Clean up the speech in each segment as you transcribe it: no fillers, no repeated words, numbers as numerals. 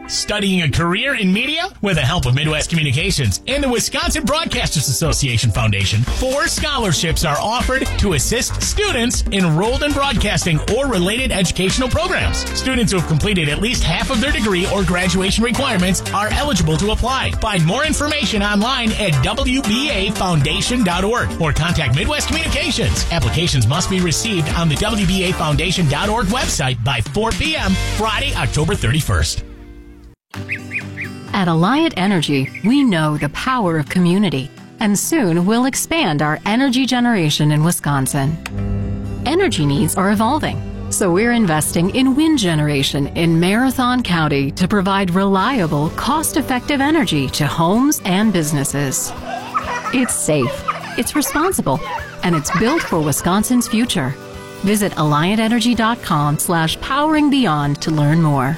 Studying a career in media? With the help of Midwest Communications and the Wisconsin Broadcasters Association Foundation, 4 scholarships are offered to assist students enrolled in broadcasting or related educational programs. Students who have completed at least half of their degree or graduation requirements are eligible to apply. Find more information online at WBAFoundation.org or contact Midwest Communications. Applications must be received on the WBAFoundation.org website by 4 p.m. Friday, October 31st. At Alliant Energy, we know the power of community, and soon we'll expand our energy generation in Wisconsin. Energy needs are evolving, so we're investing in wind generation in Marathon County to provide reliable, cost-effective energy to homes and businesses. It's safe, it's responsible, and it's built for Wisconsin's future. Visit AlliantEnergy.com/poweringbeyond to learn more.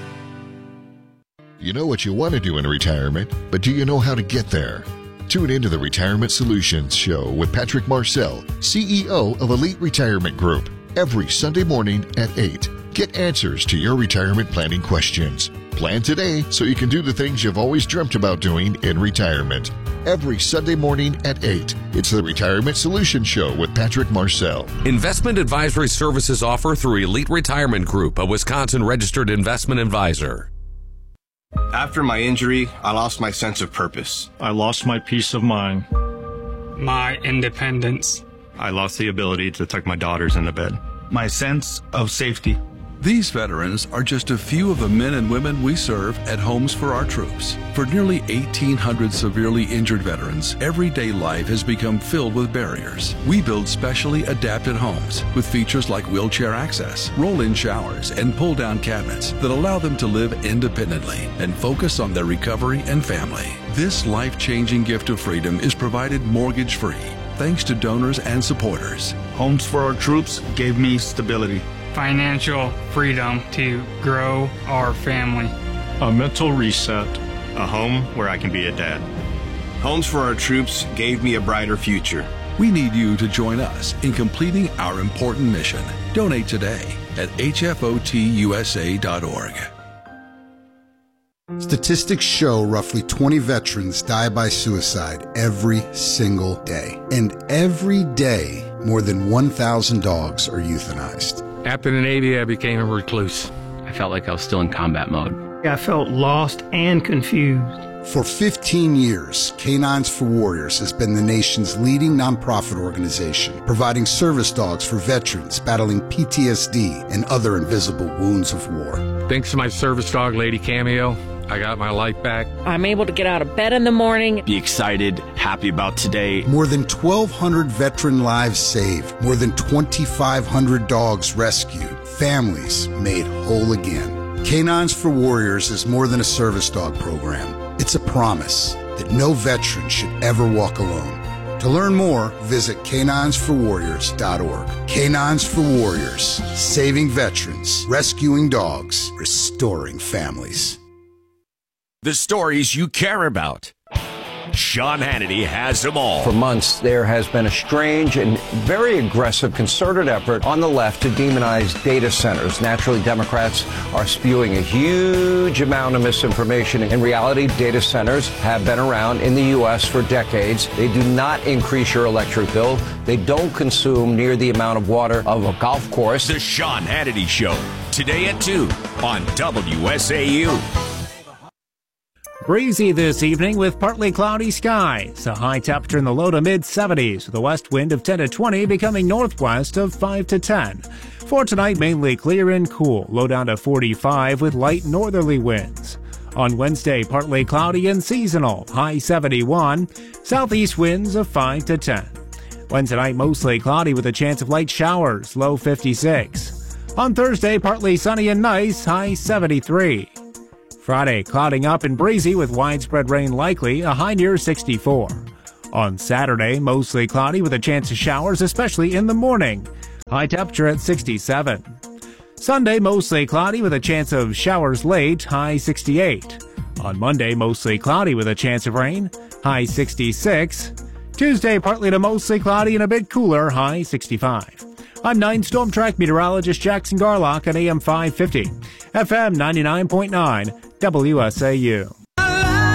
You know what you want to do in retirement, but do you know how to get there? Tune into the Retirement Solutions Show with Patrick Marcel, CEO of Elite Retirement Group, every Sunday morning at 8. Get answers to your retirement planning questions. Plan today so you can do the things you've always dreamt about doing in retirement. Every Sunday morning at 8. It's the Retirement Solutions Show with Patrick Marcel. Investment advisory services offered through Elite Retirement Group, a Wisconsin registered investment advisor. After my injury, I lost my sense of purpose. I lost my peace of mind. My independence. I lost the ability to tuck my daughters into bed. My sense of safety. These veterans are just a few of the men and women we serve at Homes for Our Troops. For nearly 1,800 severely injured veterans, everyday life has become filled with barriers. We build specially adapted homes with features like wheelchair access, roll-in showers, and pull-down cabinets that allow them to live independently and focus on their recovery and family. This life-changing gift of freedom is provided mortgage-free, thanks to donors and supporters. Homes for Our Troops gave me stability. Financial freedom to grow our family. A mental reset. A home where I can be a dad. Homes for Our Troops gave me a brighter future. We need you to join us in completing our important mission. Donate today at hfotusa.org. Statistics show roughly 20 veterans die by suicide every single day. And every day, more than 1,000 dogs are euthanized. After the Navy, I became a recluse. I felt like I was still in combat mode. I felt lost and confused. For 15 years, Canines for Warriors has been the nation's leading nonprofit organization, providing service dogs for veterans battling PTSD and other invisible wounds of war. Thanks to my service dog, Lady Cameo, I got my life back. I'm able to get out of bed in the morning. Be excited, happy about today. More than 1,200 veteran lives saved. More than 2,500 dogs rescued. Families made whole again. Canines for Warriors is more than a service dog program. It's a promise that no veteran should ever walk alone. To learn more, visit caninesforwarriors.org. Canines for Warriors, saving veterans, rescuing dogs, restoring families. The stories you care about. Sean Hannity has them all. For months, there has been a strange and very aggressive concerted effort on the left to demonize data centers. Naturally, Democrats are spewing a huge amount of misinformation. In reality, data centers have been around in the U.S. for decades. They do not increase your electric bill. They don't consume near the amount of water of a golf course. The Sean Hannity Show, today at 2 on WSAU. Breezy this evening with partly cloudy skies. A high temperature in the low to mid-70s with a west wind of 10 to 20 becoming northwest of 5 to 10. For tonight, mainly clear and cool. Low down to 45 with light northerly winds. On Wednesday, partly cloudy and seasonal. High 71. Southeast winds of 5 to 10. Wednesday night, mostly cloudy with a chance of light showers. Low 56. On Thursday, partly sunny and nice. High 73. Friday, clouding up and breezy with widespread rain likely, a high near 64. On Saturday, mostly cloudy with a chance of showers, especially in the morning. High temperature at 67. Sunday, mostly cloudy with a chance of showers late, high 68. On Monday, mostly cloudy with a chance of rain, high 66. Tuesday, partly to mostly cloudy and a bit cooler, high 65. I'm 9 Storm Track meteorologist Jackson Garlock on AM 550, FM 99.9, WSAU.